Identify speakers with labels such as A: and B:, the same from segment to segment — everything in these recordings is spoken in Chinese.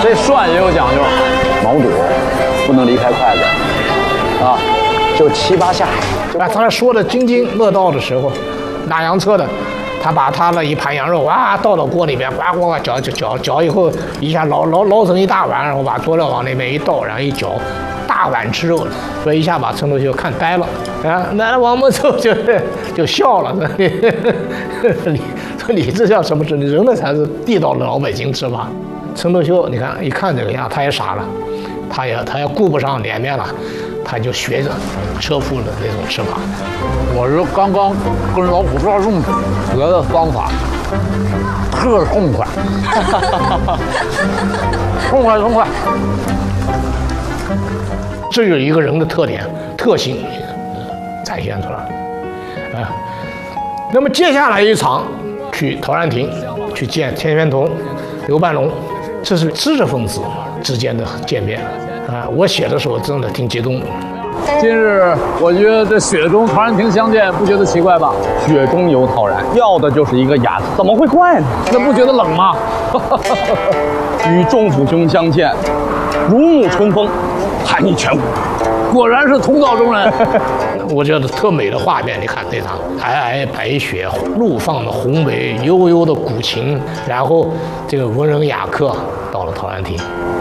A: 这涮也有讲究，
B: 毛肚不能离开筷子啊，就7、8下。
C: 哎，他说的津津乐道的时候，拉洋车的，他把他的一盘羊肉倒到锅里面，呱呱搅以后，一下捞成一大碗，然后把佐料往那边一倒，然后一搅，大碗吃肉，所以一下把陈独秀看呆了啊！那王孟寿就笑了，你这叫什么吃？你人的才是地道的老百姓吃法。陈独秀，你看一看这个样，他也傻了，他也顾不上脸面了。他就学着车夫的那种吃法。
A: 我是刚刚跟老虎抓粽子学的方法，特痛快，痛快。
C: 这有一个人的特点特性展现出来啊。那么接下来一场去陶然亭去见钱玄同、刘半龙，这是知识分子之间的见面。我写的时候真的挺激动的。
A: 今日我觉得这雪中陶然亭相见，不觉得奇怪吧？
B: 雪中有陶然，要的就是一个雅字，怎么会怪呢？
A: 那不觉得冷吗？
B: 与仲甫兄相见，如沐春风，寒意全无。
A: 果然是同道中人。
C: 我觉得特美的画面，你看这场皑皑白雪，怒放的红梅，悠悠的古琴，然后这个文人雅客到了陶然亭。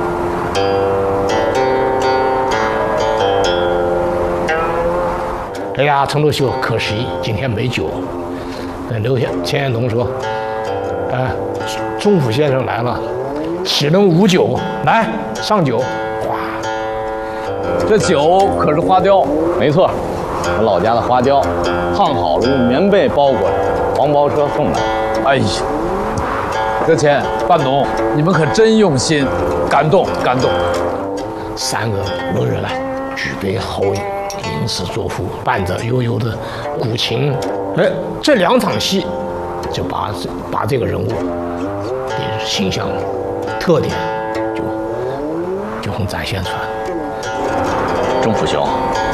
C: 哎呀，陈独秀可惜今天没酒。钱玄同说：“仲甫先生来了，岂能无酒？来上酒。”哇，
A: 这酒可是花雕，
B: 没错，我老家的花雕，烫好了用棉被包裹着，黄包车送来。
A: 哎呀，这钱半董，你们可真用心，感动。
C: 三个文人举杯豪饮。吟诗作赋，伴着悠悠的古琴，这2场戏就把这个人物的形象特点就很展现出来。
D: 仲甫兄，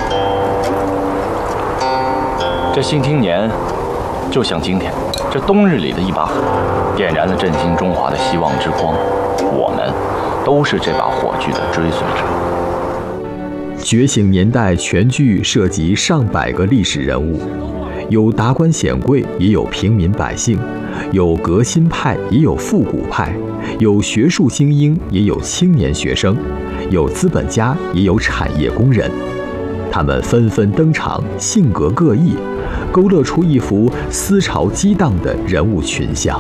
D: 这新青年就像今天这冬日里的一把火，点燃了振兴中华的希望之光。我们都是这把火炬的追随者。
E: 觉醒年代全剧涉及上百个历史人物，有达官显贵，也有平民百姓，有革新派，也有复古派，有学术精英，也有青年学生，有资本家，也有产业工人。他们纷纷登场，性格各异，勾勒出一幅思潮激荡的人物群像。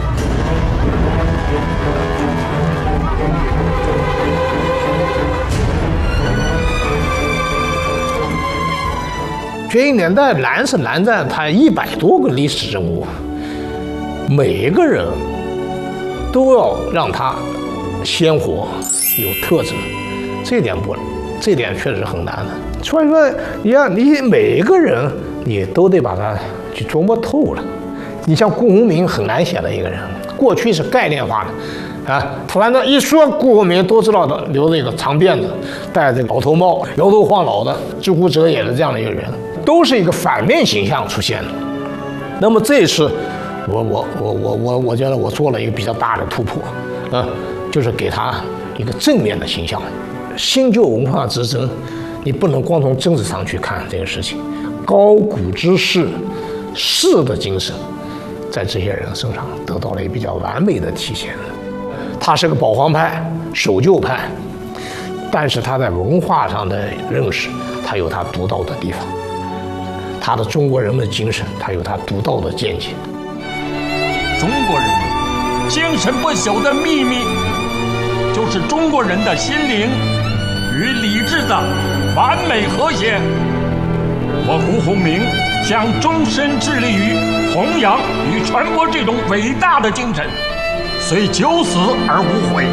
C: 觉醒年代难是难在它100多个历史人物，每一个人都要让他鲜活有特质，这点确实很难的。所以说，你每一个人你都得把他去琢磨透了。你像顾鸿铭很难写的一个人，过去是概念化的。反正一说顾鸿铭都知道的，留着一个长辫子，戴着老头帽，摇头晃脑的，知乎者也的这样的一个人，都是一个反面形象出现的。那么这一次，我觉得我做了一个比较大的突破，就是给他一个正面的形象。新旧文化之争，你不能光从政治上去看这个事情，高古之士的精神，在这些人身上得到了一个比较完美的体现。他是个保皇派、守旧派，但是他在文化上的认识，他有他独到的地方。他的中国人的精神，他有他独到的见解。
F: 中国人精神不朽的秘密，就是中国人的心灵与理智的完美和谐。我顾鸿铭将终身致力于弘扬与传播这种伟大的精神，虽九死而无悔。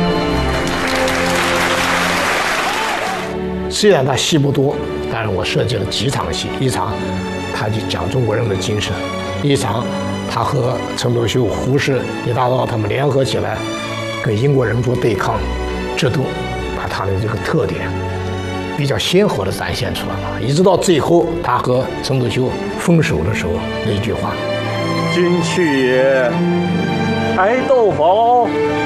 C: 虽然他戏不多，但是我设计了几场戏，一场他就讲中国人的精神，一场他和陈独秀、胡适、李大钊他们联合起来跟英国人做对抗，这都把他的这个特点比较鲜活地展现出来了。一直到最后他和陈独秀分手的时候那句话：“
G: 君去也，爱豆否？”